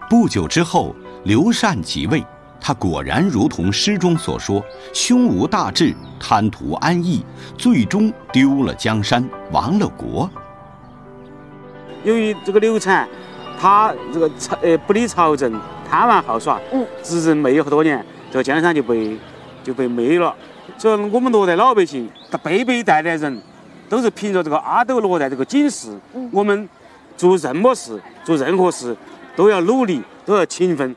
不久之后，刘禅即位，他果然如同诗中所说，胸无大志，贪图安逸，最终丢了江山，亡了国。 由于这个刘禅，他这个不理朝政，贪玩好耍，执政没有多年，这个江山就被没了。所以我们罗代老百姓，辈辈代代人都是凭着这个阿斗罗代这个警示，我们做任何事都要努力，都要勤奋。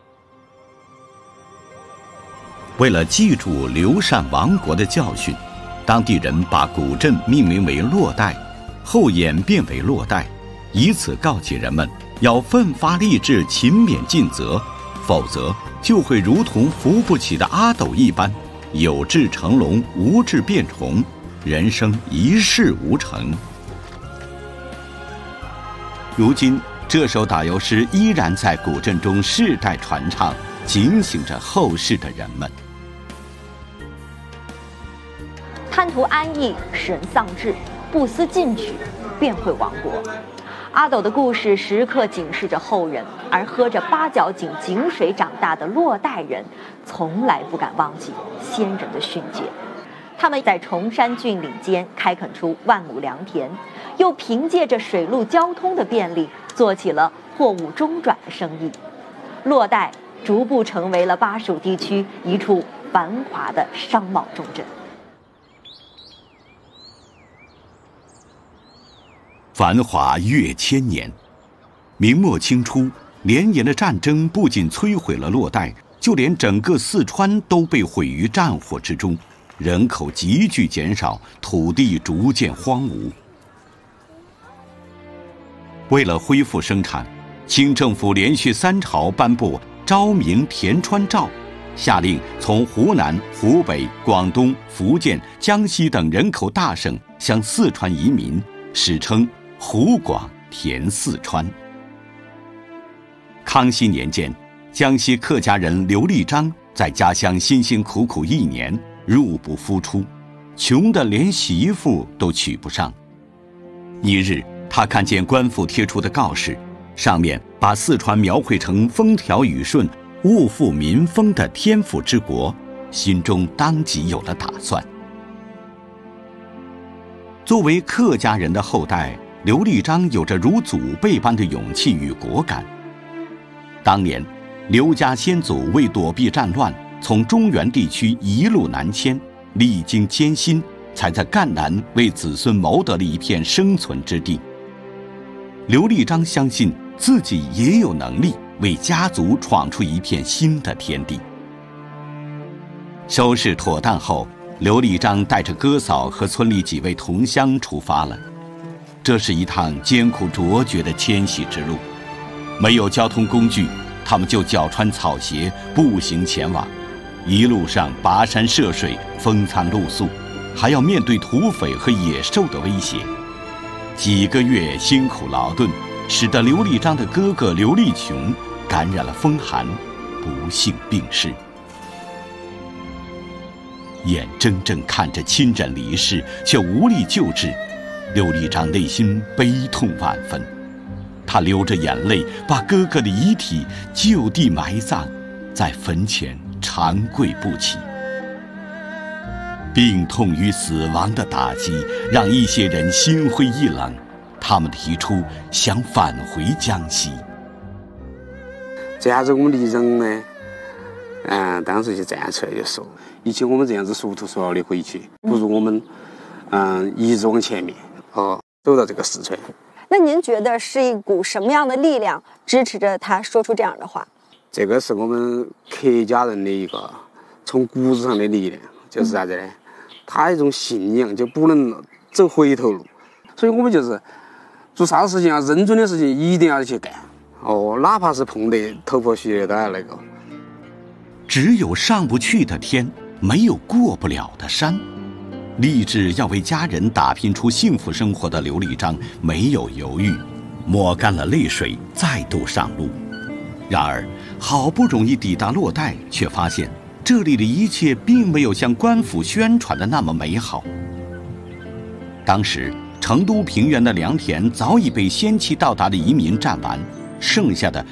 为了记住刘禅亡国的教训，当地人把古镇命名为洛代，后演变为洛代，以此告诫人们要奋发励志、勤勉尽责，否则就会如同扶不起的阿斗一般，有志成龙，无志变虫，人生一事无成。如今这首打油诗依然在古镇中世代传唱，警醒着后世的人们。 贪图安逸，使人丧志，不思进取，便会亡国。阿斗的故事时刻警示着后人，而喝着八角井井水长大的洛代人，从来不敢忘记先人的训诫。他们在崇山峻岭间开垦出万亩良田，又凭借着水陆交通的便利，做起了货物中转的生意。洛代逐步成为了巴蜀地区一处繁华的商贸重镇。 繁华越千年，明末清初，连年的战争不仅摧毁了洛代，就连整个四川都被毁于战火之中，人口急剧减少，土地逐渐荒芜。为了恢复生产，清政府连续3朝颁布《昭明田川诏》，下令从湖南、湖北、广东、福建、江西等人口大省向四川移民，史称湖广填四川。康熙年间，江西客家人刘立章在家乡辛辛苦苦1年，入不敷出，穷得连媳妇都娶不上。一日，他看见官府贴出的告示，上面把四川描绘成风调雨顺、物阜民丰的天府之国，心中当即有了打算。作为客家人的后代，刘立章有着如祖辈般的勇气与果敢。当年，刘家先祖为躲避战乱，从中原地区一路南迁，历经艰辛，才在赣南为子孙谋得了一片生存之地。刘立章相信自己也有能力为家族闯出一片新的天地。收拾妥当后，刘立章带着哥嫂和村里几位同乡出发了。这是一趟艰苦卓绝的迁徙之路，没有交通工具，他们就脚穿草鞋步行前往。一路上跋山涉水，风餐露宿，还要面对土匪和野兽的威胁。几个月辛苦劳顿，使得刘立章的哥哥刘立琼感染了风寒，不幸病逝。眼睁睁看着亲人离世，却无力救治，刘立章内心悲痛万分。他流着眼泪，把哥哥的遗体就地埋葬，在坟前长跪不起。病痛与死亡的打击让一些人心灰意冷，他们提出想返回江西。 这下子我们的人呢，当时就站出来就说，与其我们这样子俗头俗脑的回去，不如我们一直往前面，走到这个四川。 那您觉得是一股什么样的力量支持着他说出这样的话？ 这个是我们客家人的一个从骨子上的力量，就是啥子呢？他一种信仰，就不能走回头路。所以我们就是做啥事情啊，认真的事情一定要去干。哪怕是碰得头破血流都要那个。 只有上不去的天，没有过不了的山。立志要为家人打拼出幸福生活的刘立章没有犹豫，抹干了泪水，再度上路。然而，好不容易抵达洛代，却发现这里的一切并没有像官府宣传的那么美好。当时，成都平原的良田早已被先期到达的移民占完，剩下的